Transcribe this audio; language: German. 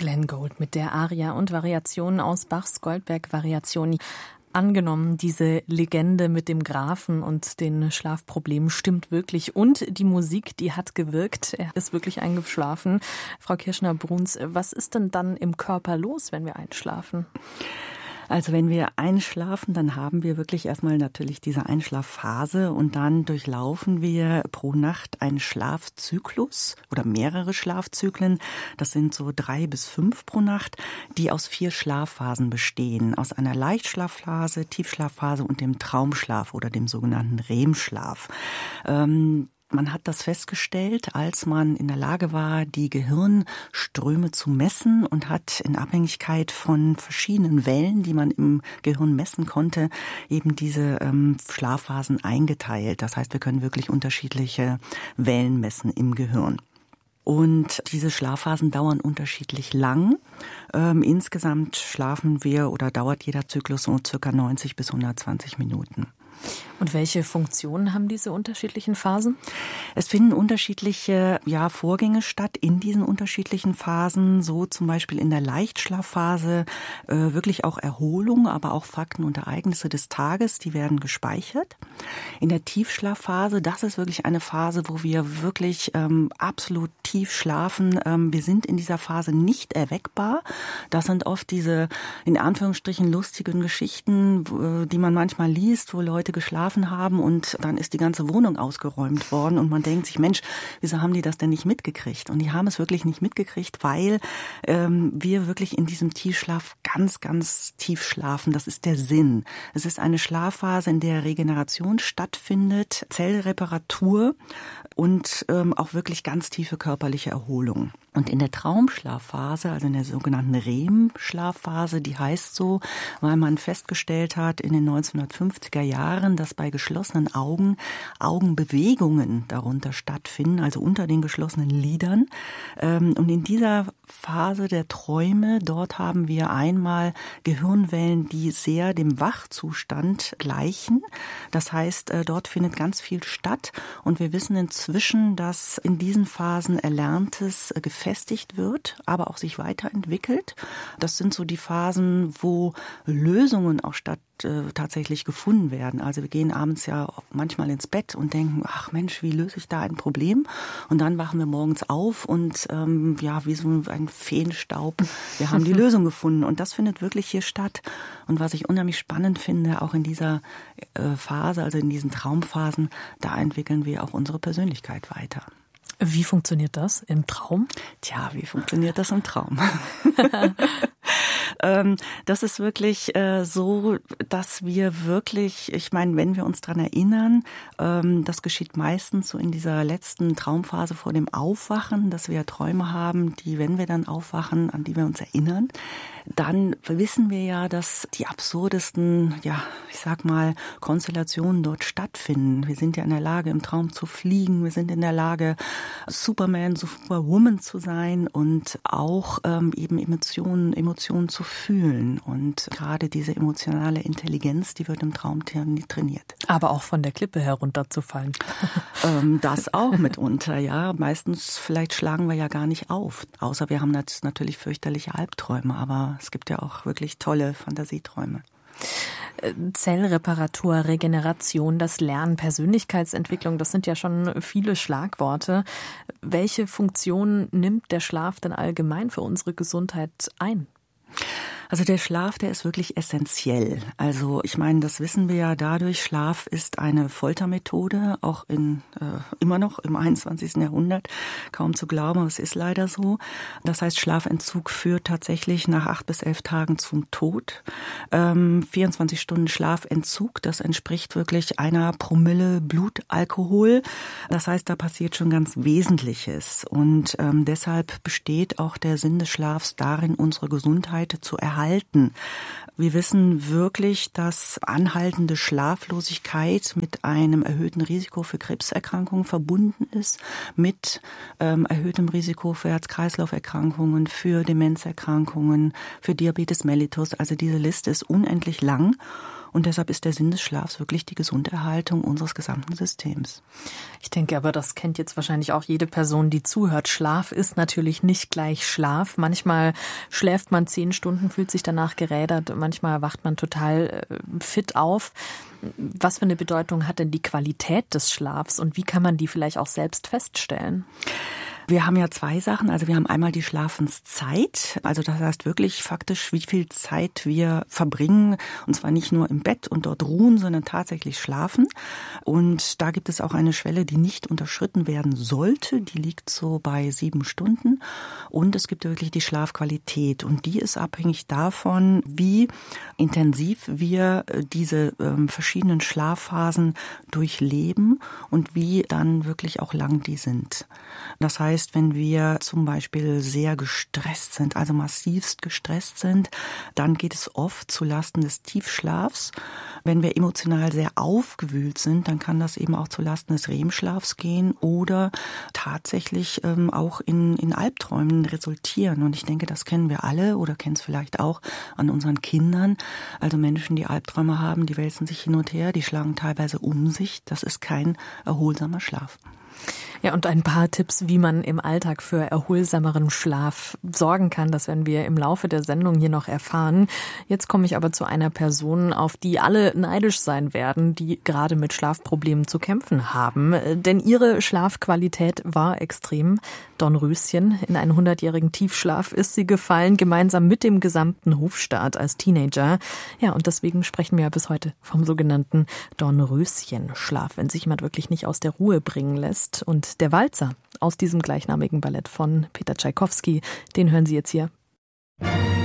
Glenn Gould mit der Aria und Variationen aus Bachs Goldberg-Variationen. Angenommen, diese Legende mit dem Grafen und den Schlafproblemen stimmt wirklich. Und die Musik, die hat gewirkt. Er ist wirklich eingeschlafen. Frau Kirschner-Bruns, was ist denn dann im Körper los, wenn wir einschlafen? Also wenn wir einschlafen, dann haben wir wirklich erstmal natürlich diese Einschlafphase und dann durchlaufen wir pro Nacht einen Schlafzyklus oder mehrere Schlafzyklen. Das sind so 3 bis 5 pro Nacht, die aus 4 Schlafphasen bestehen. Aus einer Leichtschlafphase, Tiefschlafphase und dem Traumschlaf oder dem sogenannten REM-Schlaf. Man hat das festgestellt, als man in der Lage war, die Gehirnströme zu messen und hat in Abhängigkeit von verschiedenen Wellen, die man im Gehirn messen konnte, eben diese Schlafphasen eingeteilt. Das heißt, wir können wirklich unterschiedliche Wellen messen im Gehirn. Und diese Schlafphasen dauern unterschiedlich lang. Insgesamt schlafen wir oder dauert jeder Zyklus so circa 90 bis 120 Minuten. Und welche Funktionen haben diese unterschiedlichen Phasen? Es finden unterschiedliche Vorgänge statt in diesen unterschiedlichen Phasen. So zum Beispiel in der Leichtschlafphase wirklich auch Erholung, aber auch Fakten und Ereignisse des Tages, die werden gespeichert. In der Tiefschlafphase, das ist wirklich eine Phase, wo wir wirklich absolut tief schlafen. Wir sind in dieser Phase nicht erweckbar. Das sind oft diese in Anführungsstrichen lustigen Geschichten, die man manchmal liest, wo Leute geschlafen haben und dann ist die ganze Wohnung ausgeräumt worden und man denkt sich, Mensch, wieso haben die das denn nicht mitgekriegt? Und die haben es wirklich nicht mitgekriegt, weil wir wirklich in diesem Tiefschlaf ganz, ganz tief schlafen. Das ist der Sinn. Es ist eine Schlafphase, in der Regeneration stattfindet, Zellreparatur und auch wirklich ganz tiefe körperliche Erholung. Und in der Traumschlafphase, also in der sogenannten REM-Schlafphase, die heißt so, weil man festgestellt hat in den 1950er Jahren, dass bei geschlossenen Augen Augenbewegungen darunter stattfinden, also unter den geschlossenen Lidern. Und in dieser Phase der Träume, dort haben wir einmal Gehirnwellen, die sehr dem Wachzustand gleichen. Das heißt, dort findet ganz viel statt. Und wir wissen inzwischen, dass in diesen Phasen Erlerntes gefestigt wird, aber auch sich weiterentwickelt. Das sind so die Phasen, wo Lösungen auch tatsächlich gefunden werden. Also wir gehen abends ja manchmal ins Bett und denken, ach Mensch, wie löse ich da ein Problem? Und dann wachen wir morgens auf und wie so ein Feenstaub, wir haben die Lösung gefunden. Und das findet wirklich hier statt. Und was ich unheimlich spannend finde, auch in dieser Phase, also in diesen Traumphasen, da entwickeln wir auch unsere Persönlichkeit weiter. Wie funktioniert das im Traum? Tja, wie funktioniert das im Traum? Das ist wirklich so, dass wir wirklich, ich meine, wenn wir uns dran erinnern, das geschieht meistens so in dieser letzten Traumphase vor dem Aufwachen, dass wir Träume haben, die, wenn wir dann aufwachen, an die wir uns erinnern, dann wissen wir ja, dass die absurdesten, Konstellationen dort stattfinden. Wir sind ja in der Lage, im Traum zu fliegen. Wir sind in der Lage, Superman, Superwoman zu sein und auch eben Emotionen zu fühlen. Und gerade diese emotionale Intelligenz, die wird im Traum trainiert. Aber auch von der Klippe herunterzufallen. Das auch mitunter, ja. Meistens vielleicht schlagen wir ja gar nicht auf. Außer wir haben natürlich fürchterliche Albträume, aber es gibt ja auch wirklich tolle Fantasieträume. Zellreparatur, Regeneration, das Lernen, Persönlichkeitsentwicklung, das sind ja schon viele Schlagworte. Welche Funktion nimmt der Schlaf denn allgemein für unsere Gesundheit ein? Also der Schlaf, der ist wirklich essentiell. Also ich meine, das wissen wir ja dadurch, Schlaf ist eine Foltermethode, auch immer noch im 21. Jahrhundert. Kaum zu glauben, aber es ist leider so. Das heißt, Schlafentzug führt tatsächlich nach 8 bis 11 Tagen zum Tod. 24 Stunden Schlafentzug, das entspricht wirklich 1 Promille Blutalkohol. Das heißt, da passiert schon ganz Wesentliches. Und deshalb besteht auch der Sinn des Schlafs darin, unsere Gesundheit zu erhalten. Wir wissen wirklich, dass anhaltende Schlaflosigkeit mit einem erhöhten Risiko für Krebserkrankungen verbunden ist, mit erhöhtem Risiko für Herz-Kreislauf-Erkrankungen, für Demenzerkrankungen, für Diabetes mellitus. Also diese Liste ist unendlich lang. Und deshalb ist der Sinn des Schlafs wirklich die Gesunderhaltung unseres gesamten Systems. Ich denke aber, das kennt jetzt wahrscheinlich auch jede Person, die zuhört. Schlaf ist natürlich nicht gleich Schlaf. Manchmal schläft man 10 Stunden, fühlt sich danach gerädert. Manchmal wacht man total fit auf. Was für eine Bedeutung hat denn die Qualität des Schlafs und wie kann man die vielleicht auch selbst feststellen? Wir haben ja 2 Sachen. Also wir haben einmal die Schlafenszeit. Also das heißt wirklich faktisch, wie viel Zeit wir verbringen. Und zwar nicht nur im Bett und dort ruhen, sondern tatsächlich schlafen. Und da gibt es auch eine Schwelle, die nicht unterschritten werden sollte. Die liegt so bei 7 Stunden. Und es gibt wirklich die Schlafqualität. Und die ist abhängig davon, wie intensiv wir diese verschiedenen Schlafphasen durchleben und wie dann wirklich auch lang die sind. Das heißt, wenn wir zum Beispiel sehr gestresst sind, also massivst gestresst sind, dann geht es oft zulasten des Tiefschlafs. Wenn wir emotional sehr aufgewühlt sind, dann kann das eben auch zulasten des REM-Schlafs gehen oder tatsächlich auch in Albträumen resultieren. Und ich denke, das kennen wir alle oder kennen es vielleicht auch an unseren Kindern. Also Menschen, die Albträume haben, die wälzen sich hin und her, die schlagen teilweise um sich. Das ist kein erholsamer Schlaf. Ja, und ein paar Tipps, wie man im Alltag für erholsameren Schlaf sorgen kann, das werden wir im Laufe der Sendung hier noch erfahren. Jetzt komme ich aber zu einer Person, auf die alle neidisch sein werden, die gerade mit Schlafproblemen zu kämpfen haben. Denn ihre Schlafqualität war extrem. Dornröschen, in einen 100-jährigen Tiefschlaf ist sie gefallen, gemeinsam mit dem gesamten Hofstaat als Teenager. Ja, und deswegen sprechen wir ja bis heute vom sogenannten Dornröschen-Schlaf, wenn sich jemand wirklich nicht aus der Ruhe bringen lässt. Und der Walzer aus diesem gleichnamigen Ballett von Peter Tschaikowski, den hören Sie jetzt hier.